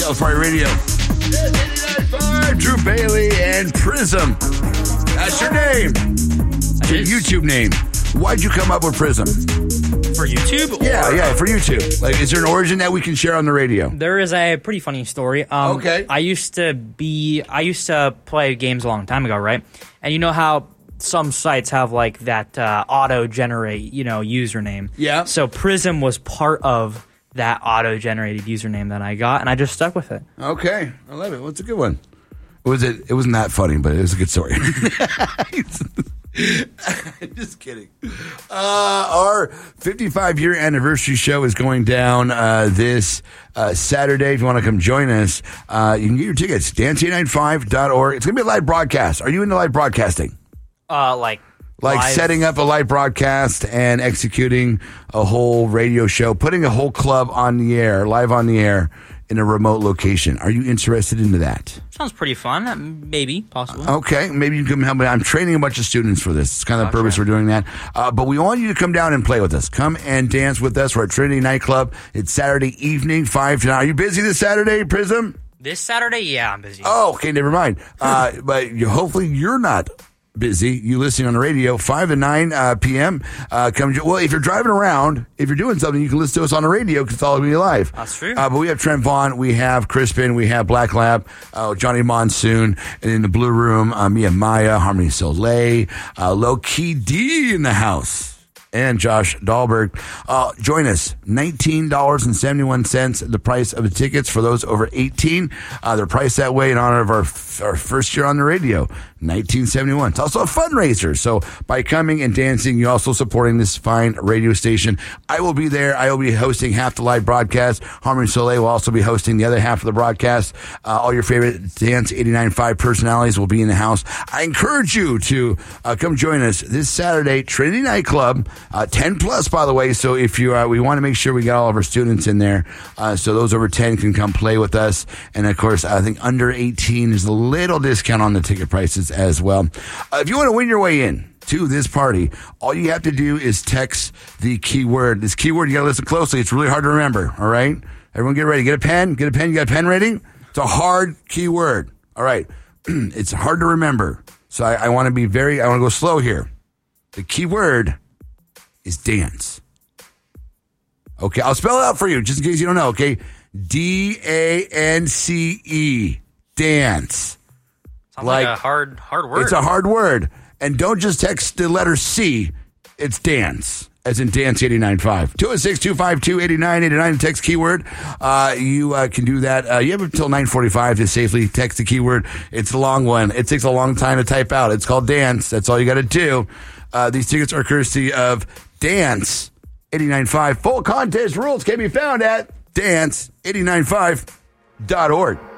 South Party Radio. 89.5, Drew Bailey and Prism. That's your name. Your YouTube name. Why'd you come up with Prism? For YouTube? Yeah, for YouTube. Like, is there an origin that we can share on the radio? There is a pretty funny story. Okay. I used to play games a long time ago, right? And you know how some sites have like that auto-generate, username? Yeah. So Prism was part of that auto-generated username that I got, and I just stuck with it. Okay. I love it. What's a good one? It wasn't that funny, but it was a good story. Just kidding. Our 55-year anniversary show is going down this Saturday. If you want to come join us, you can get your tickets, dance895.org. It's going to be a live broadcast. Are you into live broadcasting? Like live? Setting up a live broadcast and executing a whole radio show, putting a whole club on the air, live on the air, in a remote location. Are you interested into that? Sounds pretty fun. Maybe, possibly. Okay, maybe you can come help me. I'm training a bunch of students for this. It's kind of the purpose we're doing that. But we want you to come down and play with us. Come and dance with us. We're at Trinity Nightclub. It's Saturday evening, 5 to 9. Are you busy this Saturday, Prism? This Saturday? Yeah, I'm busy. Oh, okay, never mind. But hopefully you're not busy. You listening on the radio, 5 to 9 p.m. Well, if you're driving around, if you're doing something, you can listen to us on the radio because it's all going to be live. That's true. But we have Trent Vaughn, we have Crispin, we have Black Lab, Johnny Monsoon, and in the Blue Room, Mia Maya, Harmony Soleil, Low Key D in the house. And Josh Dahlberg. Join us. $19.71, the price of the tickets for those over 18. They're priced that way in honor of our first year on the radio, $19.71. It's also a fundraiser. So by coming and dancing, you're also supporting this fine radio station. I will be there. I will be hosting half the live broadcast. Harmony Soleil will also be hosting the other half of the broadcast. All your favorite Dance 89.5 personalities will be in the house. I encourage you to come join us this Saturday, Trinity Nightclub. 10 plus, by the way. So if you, we want to make sure we got all of our students in there. So those over 10 can come play with us. And of course, I think under 18 is a little discount on the ticket prices as well. If you want to win your way in to this party, all you have to do is text the keyword. This keyword, you got to listen closely. It's really hard to remember. All right. Everyone get ready. Get a pen. You got a pen ready? It's a hard keyword. All right. It's hard to remember. So I want to go slow here. The keyword is dance. Okay, I'll spell it out for you just in case you don't know, okay? D-A-N-C-E. Dance. Sounds like a hard word. It's a hard word. And don't just text the letter C. It's dance, as in Dance 89.5. 206-252-8989. Text keyword. You can do that. You have until 9:45 to safely text the keyword. It's a long one. It takes a long time to type out. It's called dance. That's all you got to do. These tickets are courtesy of Dance 89.5. Full contest rules can be found at dance895.org.